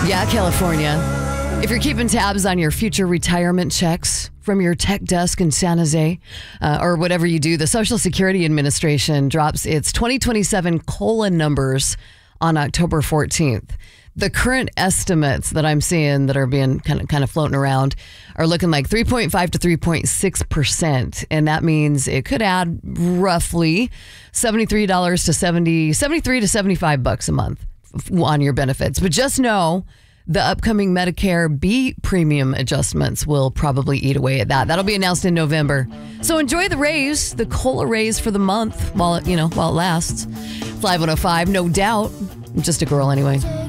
Yeah, California. If you're keeping tabs on your future retirement checks from your tech desk in San Jose or whatever you do, the Social Security Administration drops its 2027 COLA numbers on October 14th. The current estimates that I'm seeing that are being kind of floating around are looking like 3.5 to 3.6%. And that means it could add roughly $73 to $73 to $75 a month on your benefits. But just know the upcoming Medicare B premium adjustments will probably eat away at that. That'll be announced in November. So enjoy the raise, the COLA raise for the month while it lasts. Fly 105, no doubt. I'm just a girl anyway.